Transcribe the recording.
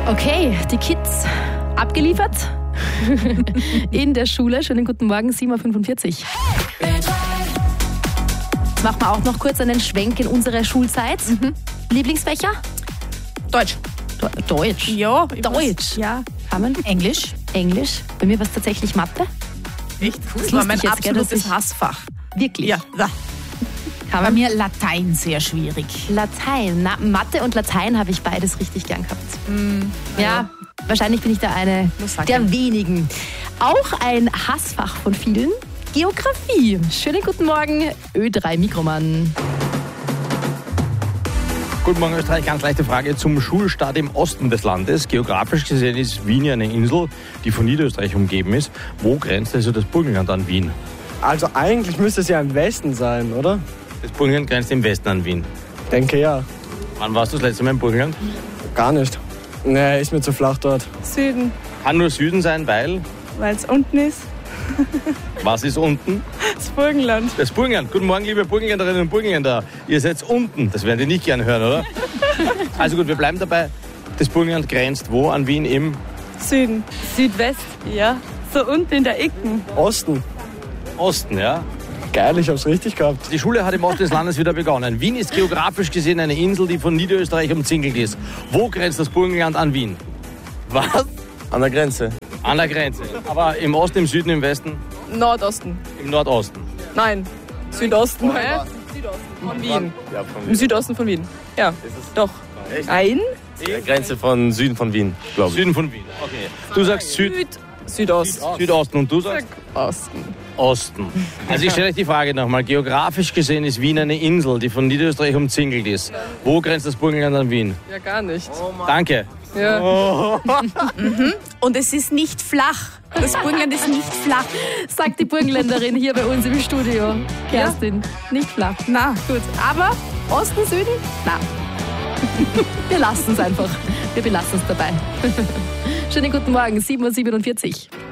Okay, die Kids abgeliefert in der Schule. Schönen guten Morgen, 7.45 Uhr. Jetzt machen wir auch noch kurz einen Schwenk in unsere Schulzeit. Lieblingsfächer? Deutsch. Deutsch? Ja. Deutsch? Ja. Amen. Englisch. Englisch? Bei mir war es tatsächlich Mathe. Echt? Das Das war mein lustig jetzt, gell, absolutes dass ich- Hassfach. Wirklich? Ja. Bei Kann mir Latein sehr schwierig. Latein. Mathe und Latein habe ich beides richtig gern gehabt. Ja, wahrscheinlich bin ich da eine Muss sagen. der wenigen. Auch ein Hassfach von vielen. Geografie. Schönen guten Morgen, Ö3 Mikroman. Guten Morgen Österreich, ganz leichte Frage zum Schulstart im Osten des Landes. Geografisch gesehen ist Wien ja eine Insel, die von Niederösterreich umgeben ist. Wo grenzt also das Burgenland an Wien? Also eigentlich müsste es ja im Westen sein, oder? Das Burgenland grenzt im Westen an Wien. Denke ja. Wann warst du das letzte Mal im Burgenland? Gar nicht. Nee, ist mir zu flach dort. Süden, Kann nur Süden sein, weil... weil es unten ist. Was ist unten? Das Burgenland. Das Burgenland. Guten Morgen, liebe Burgenländerinnen und Burgenländer. Ihr seid unten. Das werden die nicht gerne hören, oder? Also gut, wir bleiben dabei. Das Burgenland grenzt wo an Wien? Im Süden. Südwest, ja. So unten in der Ecken. Osten. Osten, ja? Geil, ich hab's richtig gehabt. Die Schule hat im Osten des Landes wieder begonnen. Wien ist geografisch gesehen eine Insel, die von Niederösterreich umzingelt ist. Wo grenzt das Burgenland an Wien? Was? An der Grenze. An der Grenze. Aber im Osten, im Süden, im Westen, Nordosten. im Nordosten. Nein, Südosten. Südosten von Wien. Ja, von Im Südosten von Wien. Ja, doch. Echt? Ein? der Grenze von Süden von Wien, glaube ich. Süden von Wien. Okay. Du sagst Südost. Südosten und du sagst Osten. Osten. Also ich stelle euch die Frage nochmal. Geografisch gesehen ist Wien eine Insel, die von Niederösterreich umzingelt ist. Wo grenzt das Burgenland an Wien? Ja, gar nicht. Danke. Ja. Und es ist nicht flach. Das Burgenland ist nicht flach. Sagt die Burgenländerin hier bei uns im Studio. Kerstin, nicht flach. Na, Gut, aber Osten, Süden? Na. Wir lassen es einfach. Wir belassen es dabei. Schönen guten Morgen, 7.47 Uhr.